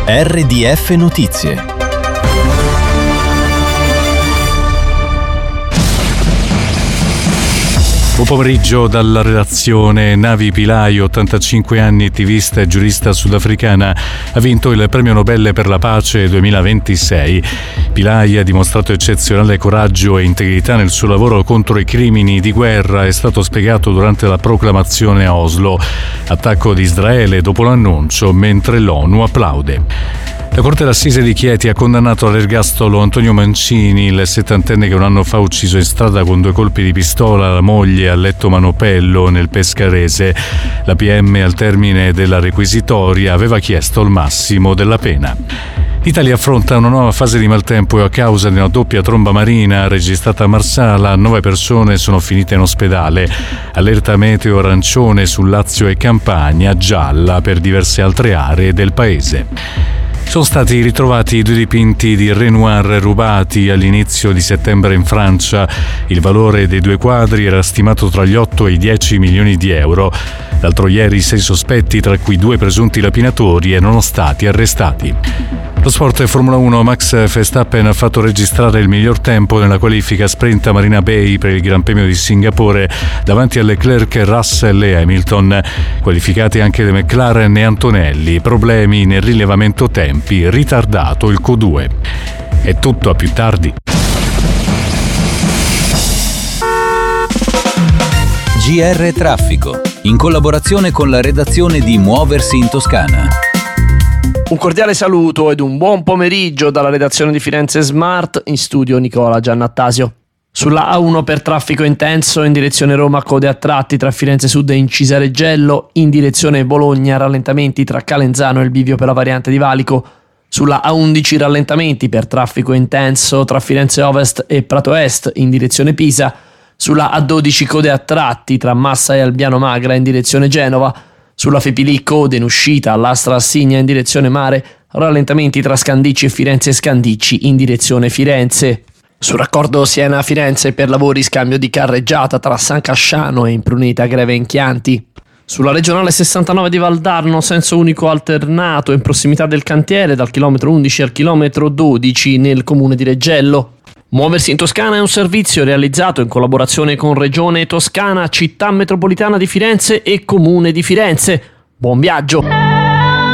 RDF Notizie. Buon pomeriggio dalla redazione. Navi Pillay, 85 anni, attivista e giurista sudafricana, ha vinto il Premio Nobel per la Pace 2026. Pillay ha dimostrato eccezionale coraggio e integrità nel suo lavoro contro i crimini di guerra, è stato spiegato durante la proclamazione a Oslo. Attacco di Israele dopo l'annuncio, mentre l'ONU applaude. La Corte d'Assise di Chieti ha condannato all'ergastolo Antonio Mancini, il 70enne che un anno fa ha ucciso in strada con 2 colpi di pistola la moglie a Letto Manopello nel Pescarese. La PM, al termine della requisitoria, aveva chiesto il massimo della pena. L'Italia affronta una nuova fase di maltempo a causa di una doppia tromba marina registrata a Marsala. 9 persone sono finite in ospedale. Allerta meteo arancione su Lazio e Campania, gialla per diverse altre aree del paese. Sono stati ritrovati 2 dipinti di Renoir rubati all'inizio di settembre in Francia. Il valore dei 2 quadri era stimato tra gli 8 e i 10 milioni di euro. L'altro ieri 6 sospetti, tra cui 2 presunti rapinatori, erano stati arrestati. Lo sport è Formula 1. Max Verstappen ha fatto registrare il miglior tempo nella qualifica sprint a Marina Bay per il Gran Premio di Singapore davanti a Leclerc, Russell e Hamilton. Qualificati anche le McLaren e Antonelli. Problemi nel rilevamento tempi, ritardato il Q2. È tutto, a più tardi. GR Traffico, in collaborazione con la redazione di Muoversi in Toscana. Un cordiale saluto ed un buon pomeriggio dalla redazione di Firenze Smart, in studio Nicola Giannattasio. Sulla A1 per traffico intenso in direzione Roma, code a tratti tra Firenze Sud e Incisareggello, in direzione Bologna rallentamenti tra Calenzano e il bivio per la variante di Valico. Sulla A11 rallentamenti per traffico intenso tra Firenze Ovest e Prato Est in direzione Pisa. Sulla A12 code a tratti tra Massa e Albiano Magra in direzione Genova. Sulla Fepilì code in uscita all'Astra Assigna in direzione Mare, rallentamenti tra Scandicci e Firenze Scandicci in direzione Firenze. Sul raccordo Siena-Firenze per lavori scambio di carreggiata tra San Casciano e Imprunita Greve in Chianti. Sulla regionale 69 di Valdarno, senso unico alternato in prossimità del cantiere dal chilometro 11 al chilometro 12 nel comune di Reggello. Muoversi in Toscana è un servizio realizzato in collaborazione con Regione Toscana, Città Metropolitana di Firenze e Comune di Firenze. Buon viaggio!